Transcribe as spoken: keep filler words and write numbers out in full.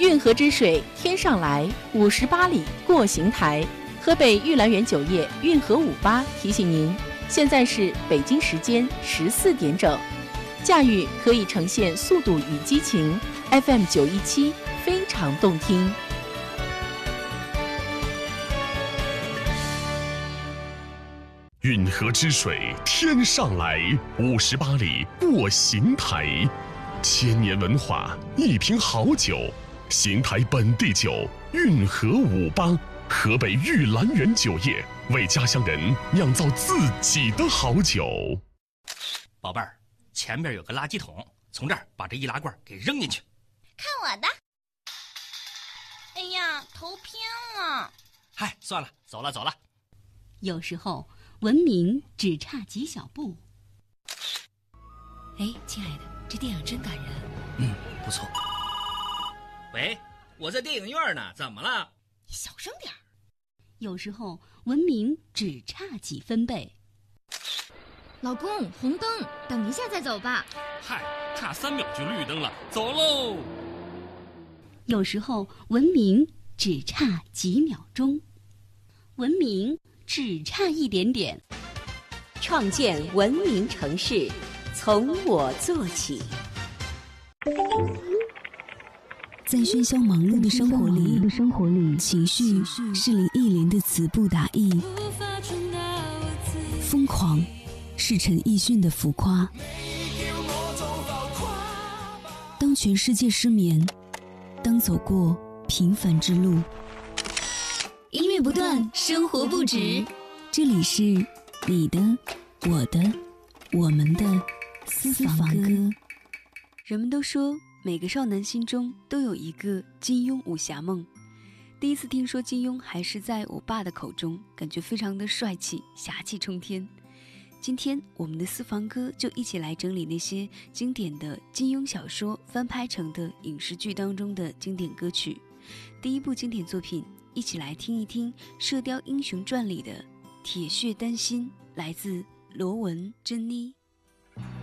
运河之水天上来，五十八里过邢台。河北玉兰园酒业运河五八提醒您，现在是北京时间十四点整。驾驭可以呈现速度与激情 ，F M 九一七非常动听。 运河之水天上来，五十八里过邢台。千年文化，一瓶好酒，邢台本地酒，运河五八，河北玉兰园酒业为家乡人酿造自己的好酒。 宝贝儿，前面有个垃圾桶，从这儿把这易拉罐给扔进去。 看我的！哎呀，头偏了。 嗨，算了，走了走了。 有时候文明只差几小步。 哎，亲爱的，这电影真感人。 嗯，不错。喂，我在电影院呢，怎么了？ 你小声点儿。 有时候文明只差几分贝。 老公，红灯，等一下再走吧。 嗨，差三秒就绿灯了，走喽。 有时候文明只差几秒钟，文明只差一点点。 创建文明城市，从我做起。 在喧嚣忙碌的生活里，情绪是林忆莲的词不达意，疯狂是陈奕迅的浮夸。当全世界失眠，当走过平凡之路， 音乐不断，生活不止。 这里是你的、我的、我们的私房歌。 人们都说每个少男心中都有一个金庸武侠梦。第一次听说金庸还是在我爸的口中，感觉非常的帅气，侠气冲天。今天我们的私房歌就一起来整理那些经典的金庸小说翻拍成的影视剧当中的经典歌曲。第一部经典作品，一起来听一听《射雕英雄传》里的铁血丹心，来自罗文珍妮。